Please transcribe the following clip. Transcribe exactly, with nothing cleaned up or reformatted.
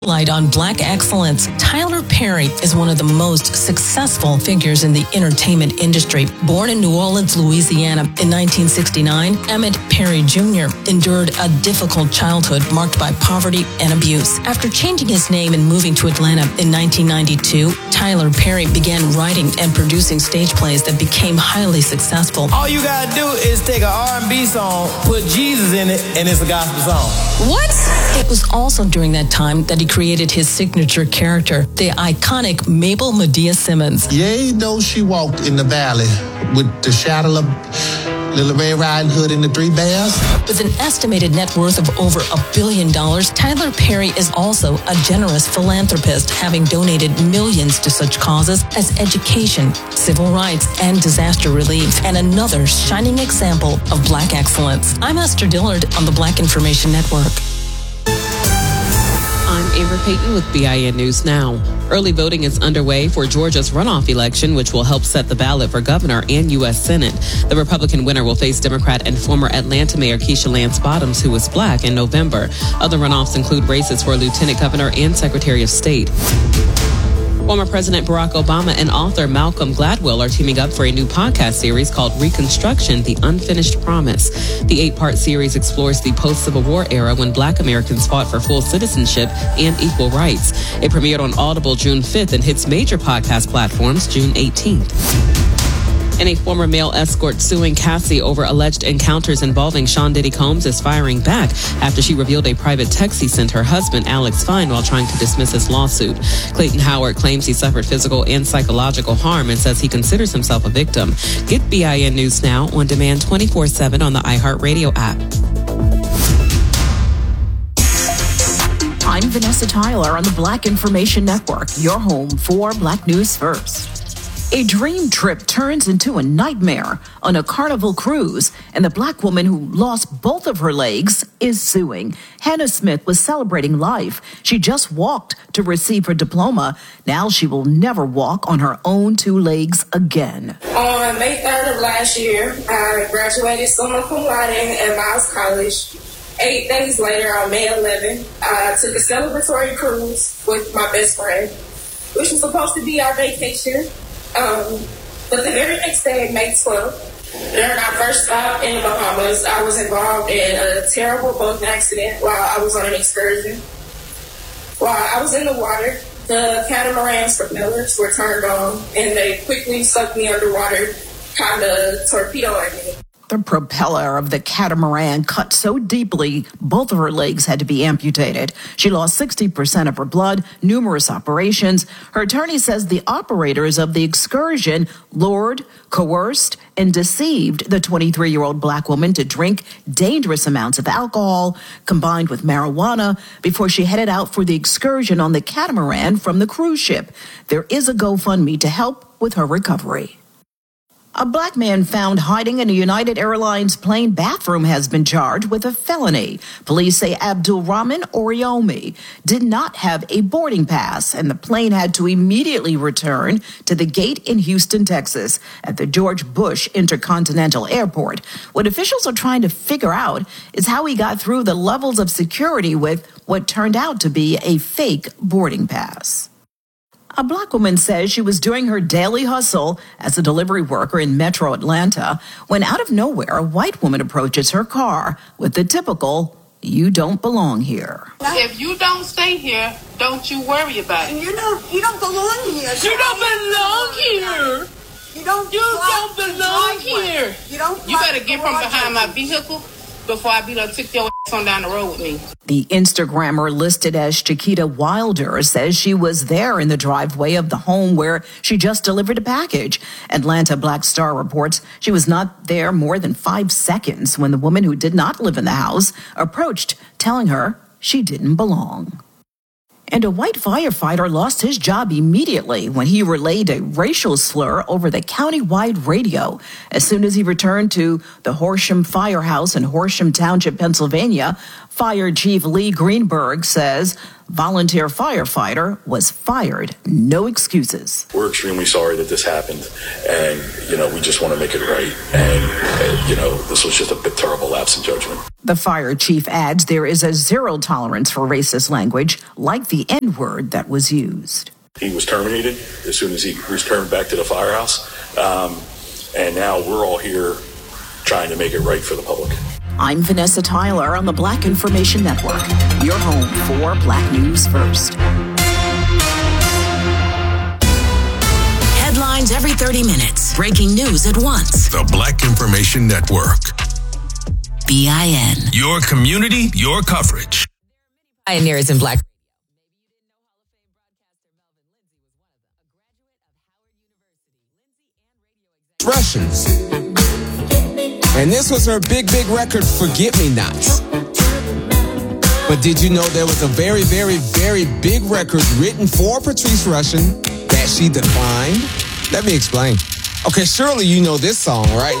Light on Black excellence. Tyler Perry is one of the most successful figures in the entertainment industry. Born in New Orleans, Louisiana in nineteen sixty-nine, Emmett Perry Junior endured a difficult childhood marked by poverty and abuse. After changing his name and moving to Atlanta in nineteen ninety-two, Tyler Perry began writing and producing stage plays that became highly successful. All you gotta do is take an R and B song, put Jesus in it, and it's a gospel song. What? It was also during that time that he created his signature character, the iconic Mabel Medea Simmons. Yea, though she walked in the valley with the shadow of Little Red Riding Hood and the Three Bears. With an estimated net worth of over a billion dollars, Tyler Perry is also a generous philanthropist, having donated millions to such causes as education, civil rights, and disaster relief, and another shining example of Black excellence. I'm Esther Dillard on the Black Information Network. I'm Amber Payton with B I N News Now. Early voting is underway for Georgia's runoff election, which will help set the ballot for governor and U S Senate. The Republican winner will face Democrat and former Atlanta Mayor Keisha Lance Bottoms, who was black, in November. Other runoffs include races for lieutenant governor and secretary of state. Former President Barack Obama and author Malcolm Gladwell are teaming up for a new podcast series called Reconstruction, The Unfinished Promise. The eight-part series explores the post-Civil War era when Black Americans fought for full citizenship and equal rights. It premiered on Audible June fifth and hits major podcast platforms June eighteenth. And a former male escort suing Cassie over alleged encounters involving Sean Diddy Combs is firing back after she revealed a private text he sent her husband, Alex Fine, while trying to dismiss his lawsuit. Clayton Howard claims he suffered physical and psychological harm and says he considers himself a victim. Get B I N News Now on demand twenty-four seven on the iHeartRadio app. I'm Vanessa Tyler on the Black Information Network, your home for Black News First. A dream trip turns into a nightmare on a Carnival cruise, and the Black woman who lost both of her legs is suing. Hannah Smith was celebrating life. She just walked to receive her diploma. Now she will never walk on her own two legs again. On May third of last year, I graduated summa cum laude at Miles College. Eight days later, on May eleventh, I took a celebratory cruise with my best friend, which was supposed to be our vacation. Um, but the very next day, May twelfth, during our first stop in the Bahamas, I was involved in a terrible boat accident while I was on an excursion. While I was in the water, the catamaran's propellers were turned on, and they quickly sucked me underwater, kind of torpedoing me. The propeller of the catamaran cut so deeply, both of her legs had to be amputated. She lost sixty percent of her blood, numerous operations. Her attorney says the operators of the excursion lured, coerced, and deceived the twenty-three-year-old Black woman to drink dangerous amounts of alcohol combined with marijuana before she headed out for the excursion on the catamaran from the cruise ship. There is a GoFundMe to help with her recovery. A Black man found hiding in a United Airlines plane bathroom has been charged with a felony. Police say Abdul Rahman Oriomi did not have a boarding pass, and the plane had to immediately return to the gate in Houston, Texas, at the George Bush Intercontinental Airport. What officials are trying to figure out is how he got through the levels of security with what turned out to be a fake boarding pass. A Black woman says she was doing her daily hustle as a delivery worker in Metro Atlanta when out of nowhere a white woman approaches her car with the typical, "You don't belong here." If you don't stay here, don't you worry about it. You don't, you don't belong here. You don't belong here. You don't, you don't belong here. You don't. You better get from behind my vehicle before I be done took your ass on down the road with me. The Instagrammer listed as Chiquita Wilder says she was there in the driveway of the home where she just delivered a package. Atlanta Black Star reports she was not there more than five seconds when the woman who did not live in the house approached, telling her she didn't belong. And a white firefighter lost his job immediately when he relayed a racial slur over the county-wide radio. As soon as he returned to the Horsham Firehouse in Horsham Township, Pennsylvania, Fire Chief Lee Greenberg says volunteer firefighter was fired. No excuses. We're extremely sorry that this happened, and, you know, we just want to make it right. And, uh, you know, this was just a bit terrible lapse in judgment. The fire chief adds there is a zero tolerance for racist language, like the N-word that was used. He was terminated as soon as he returned back to the firehouse, um, and now we're all here trying to make it right for the public. I'm Vanessa Tyler on the Black Information Network, your home for Black News First. Headlines every thirty minutes. Breaking news at once. The Black Information Network. B I N. Your community, your coverage. Pioneers in Black. Russians. And this was her big, big record, Forget Me Nots. But did you know there was a very, very, very big record written for Patrice Rushen that she declined? Let me explain. Okay, surely you know this song, right?